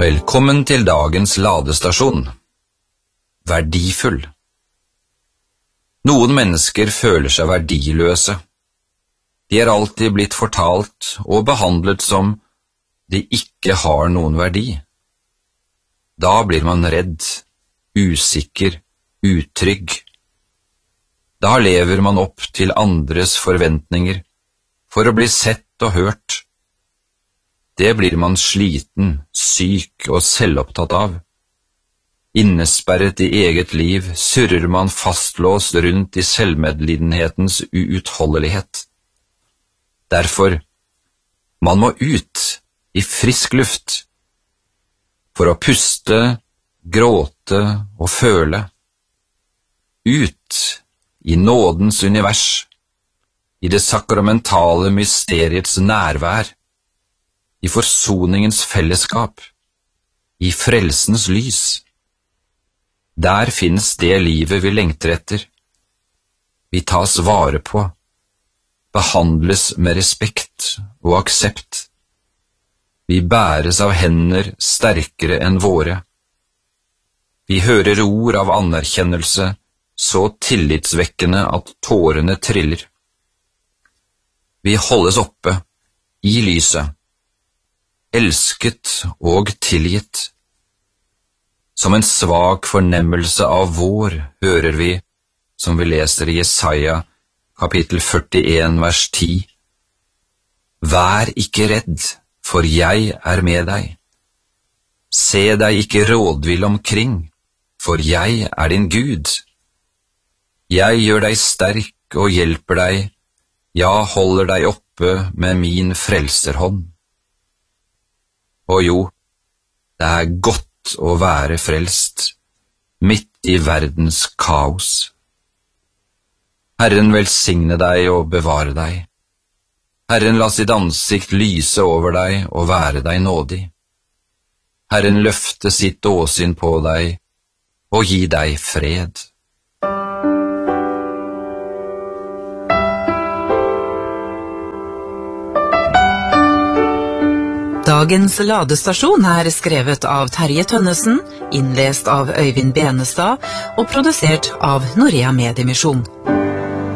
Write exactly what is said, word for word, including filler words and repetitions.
Velkommen til dagens ladestasjon. Verdifull. Noen mennesker føler seg verdiløse. De er alltid blitt fortalt og behandlet som de ikke har noen verdi. Da blir man redd, usikker, utrygg. Da lever man opp til andres forventninger for å bli sett og hørt. Det blir man sliten, syk og selvopptatt av. Innesperret i eget liv surrer man fastlåst rundt i selvmedlidenhetens uutholdelighet. Derfor, man må ut i frisk luft, for å puste, gråte og føle. Ut i nådens univers, i det sakramentale mysteriets nærvær, i forsoningens fellesskap, i frelsens lys. Der finnes det livet vi lengter etter. Vi tas vare på, behandles med respekt og aksept. Vi bæres av hender sterkere enn våre. Vi hører ord av anerkjennelse så tillitsvekkende at tårene triller. Vi holdes oppe i lyset, elsket og tilgitt. Som en svak fornemmelse av vår hører vi, som vi leser i Jesaja, kapittel førtien, vers ti. Vær ikke redd, for jeg er med deg. Se deg ikke rådvill omkring, for jeg er din Gud. Jeg gjør deg sterk og hjelper deg, ja, holder deg oppe med min frelserhånd. Og jo, det er godt å være frelst, midt i verdens kaos. Herren velsigne deg og bevare deg. Herren la sitt ansikt lyse over deg og være deg nådig. Herren løfte sitt åsyn på deg og gi deg fred. Dagens ladestasjon er skrevet av Terje Tønnesen, innlest av Øyvind Benestad og produsert av Norea Mediemisjon.